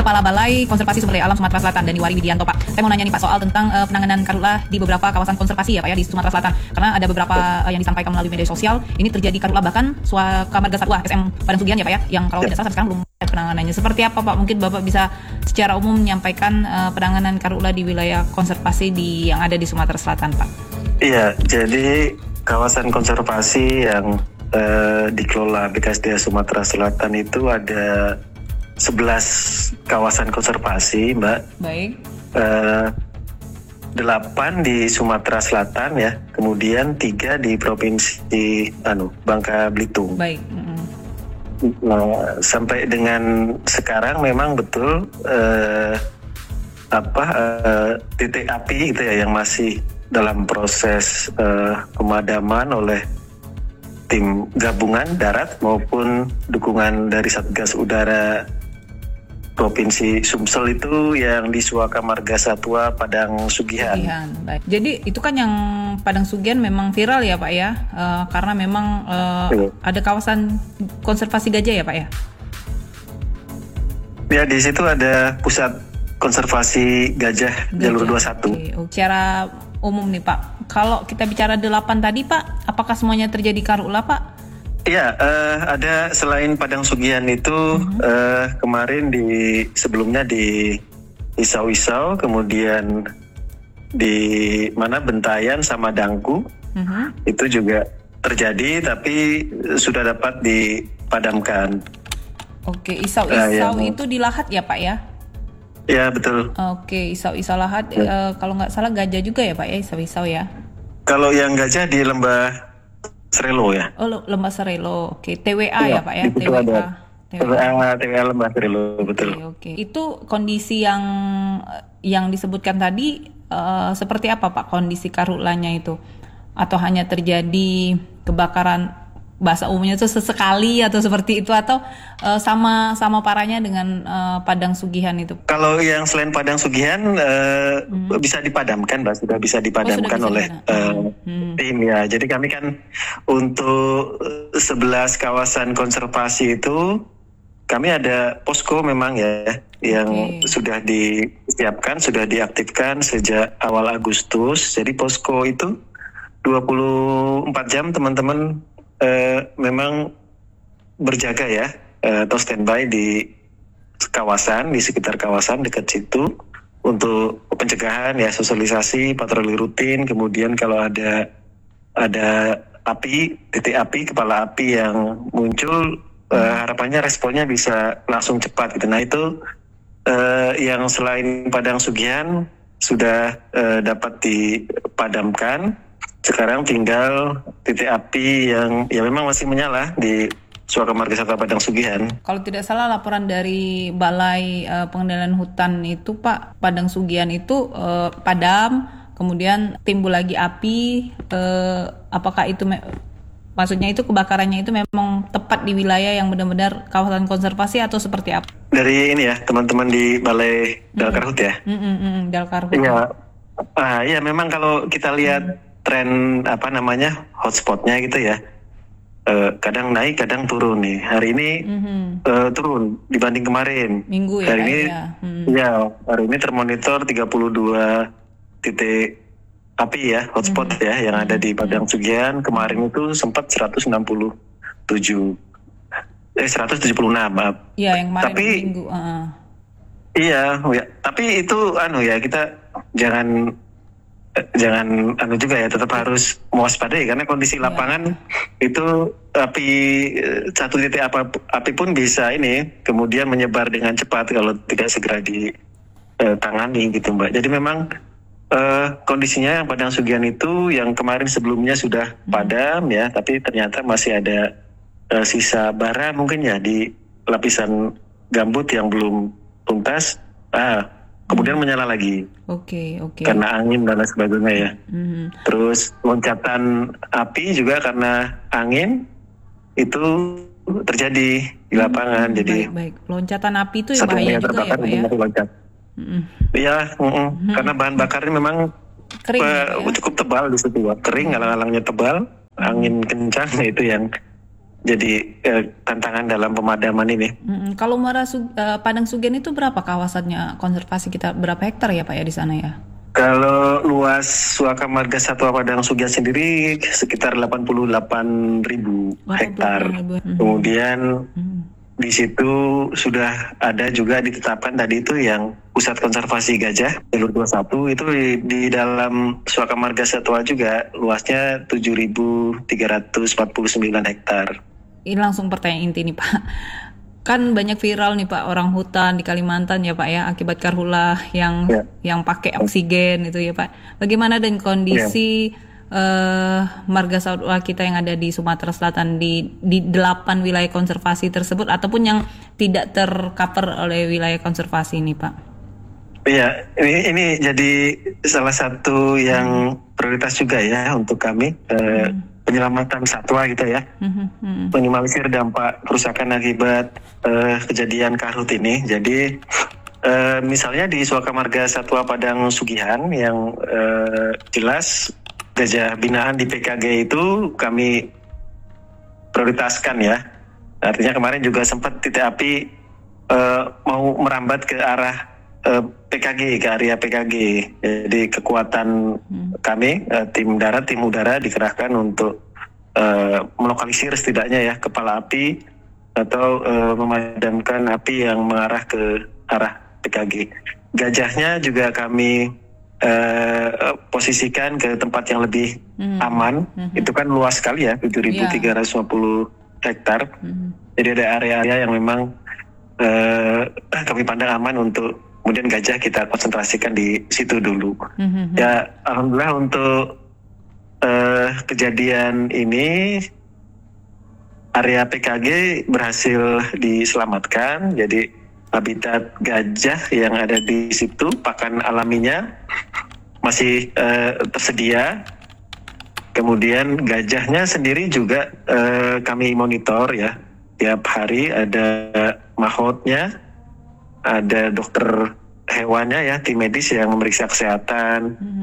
Kepala Balai Konservasi Sumber Daya Alam Sumatera Selatan, Daniwari Widianto, Pak. Saya mau nanya nih Pak soal tentang penanganan karhutla di beberapa kawasan konservasi ya Pak ya di Sumatera Selatan. Karena ada beberapa yang disampaikan melalui media sosial, ini terjadi karhutla bahkan Suaka Marga Satwa SM Padang Sugihan ya Pak ya, yang kalau tidak salah sampai sekarang belum ada penanganannya. Seperti apa Pak? Mungkin Bapak bisa secara umum menyampaikan penanganan karhutla di wilayah konservasi yang ada di Sumatera Selatan, Pak. Iya, jadi kawasan konservasi yang dikelola BKSDA Sumatera Selatan itu ada 11 kawasan konservasi, Mbak. Baik. 8 di Sumatera Selatan ya, kemudian 3 di Provinsi Bangka Belitung. Baik. Nah, sampai dengan sekarang memang betul titik api itu ya yang masih dalam proses pemadaman oleh tim gabungan darat maupun dukungan dari Satgas Udara Provinsi Sumsel itu yang di Suaka Marga Satwa Padang Sugihan. Baik. Jadi itu kan yang Padang Sugihan memang viral ya Pak ya, karena memang ada kawasan konservasi gajah ya Pak ya? Ya, di situ ada pusat konservasi gajah jalur 21. Secara umum nih Pak, kalau kita bicara 8 tadi Pak, apakah semuanya terjadi karhutla Pak? Iya, ada selain Padang Sugihan itu kemarin sebelumnya di Isau-Isau, kemudian di Bentayan sama Dangku, itu juga terjadi tapi sudah dapat dipadamkan. Oke, Isau-Isau itu di Lahat ya Pak ya? Ya betul. Oke, Isau-Isau Lahat, kalau nggak salah gajah juga ya Pak ya, Isau-Isau ya? Kalau yang gajah di Lembah Serelo ya. Oh, Lembah Serelo. Oke, TWA ya Pak ya? TWA Lembah Serelo, betul. Oke. Itu kondisi yang disebutkan tadi seperti apa Pak kondisi karhutlanya itu? Atau hanya terjadi kebakaran bahasa umumnya itu sesekali atau seperti itu, atau sama parahnya dengan Padang Sugihan itu? Kalau yang selain Padang Sugihan bisa dipadamkan, Mbak, sudah bisa dipadamkan oleh tim ya. Jadi kami kan untuk 11 kawasan konservasi itu kami ada posko memang ya yang sudah disiapkan, sudah diaktifkan sejak awal Agustus. Jadi posko itu 24 jam teman-teman memang berjaga ya, atau standby di kawasan, di sekitar kawasan dekat situ untuk pencegahan ya, sosialisasi, patroli rutin. Kemudian kalau ada titik api, kepala api yang muncul, harapannya responnya bisa langsung cepat gitu. Nah itu yang selain Padang Sugihan sudah dapat dipadamkan. Sekarang tinggal titik api yang ya memang masih menyala di Suaka Marga Satwa Padang Sugihan. Kalau tidak salah laporan dari Balai Pengendalian Hutan itu Pak, Padang Sugihan itu padam, kemudian timbul lagi api. Apakah itu maksudnya itu kebakarannya itu memang tepat di wilayah yang benar-benar kawasan konservasi atau seperti apa? Dari ini ya teman-teman di Balai Dalkarhut ya. Dalkarhut. Iya. Ya memang kalau kita lihat tren hotspotnya gitu ya, kadang naik kadang turun nih. Hari ini turun dibanding kemarin. Minggu ya. Hari ini hari ini termonitor 32 titik api ya, hotspot ya yang ada di Padang Sugihan. Kemarin itu sempat 176 maaf. Iya, yang kemarin minggu. Iya, tapi itu kita jangan juga ya, tetap harus mewaspadai karena kondisi lapangan itu satu titik api pun bisa kemudian menyebar dengan cepat kalau tidak segera ditangani gitu Mbak. Jadi memang kondisinya yang Padang Sugihan itu yang kemarin sebelumnya sudah padam ya, tapi ternyata masih ada sisa bara mungkin ya di lapisan gambut yang belum tuntas. Kemudian menyala lagi. Oke. Karena angin dan lain sebagainya ya. Terus loncatan api juga karena angin itu terjadi di lapangan. Jadi baik. Loncatan api itu bahaya juga ya Pak ya? Loncat. Iya, karena bahan bakarnya memang kering, cukup tebal di situ. Kering, alang-alangnya tebal, angin kencang itu yang jadi tantangan dalam pemadaman ini. Kalau Padang Sugian itu berapa kawasannya konservasi kita, berapa hektar ya Pak ya di sana ya? Kalau luas Suaka Marga Satwa Padang Sugian sendiri sekitar 88.000 hektar. Kemudian di situ sudah ada juga ditetapkan tadi itu yang Pusat Konservasi Gajah Jalur 21 itu di dalam Suaka Marga Satwa juga luasnya 7.349 hektar. Ini langsung pertanyaan inti nih Pak. Kan banyak viral nih Pak orang hutan di Kalimantan ya Pak ya akibat karhula yang pakai oksigen itu ya Pak. Bagaimana dengan kondisi marga satwa kita yang ada di Sumatera Selatan di 8 wilayah konservasi tersebut ataupun yang tidak tercover oleh wilayah konservasi ini Pak? Iya, ini jadi salah satu yang prioritas juga ya untuk kami. Penyelamatan satwa gitu ya, minimalisir dampak kerusakan akibat kejadian karhut ini. Jadi misalnya di Suaka Marga Satwa Padang Sugihan yang jelas gajah binaan di PKG itu kami prioritaskan ya. Artinya kemarin juga sempat titik api mau merambat ke arah PKG, ke area PKG. Jadi kekuatan kami, tim darat, tim udara dikerahkan untuk melokalisir setidaknya ya kepala api atau memadamkan api yang mengarah ke arah PKG. Gajahnya juga kami posisikan ke tempat yang lebih aman. Itu kan luas sekali ya, 7.350 hektar. Jadi ada area-area yang memang kami pandang aman untuk kemudian gajah kita konsentrasikan di situ dulu. Ya, alhamdulillah untuk kejadian ini area PKG berhasil diselamatkan. Jadi habitat gajah yang ada di situ, pakan alaminya masih tersedia. Kemudian gajahnya sendiri juga kami monitor ya. Tiap hari ada mahotnya, ada dokter hewannya ya, tim medis yang memeriksa kesehatan,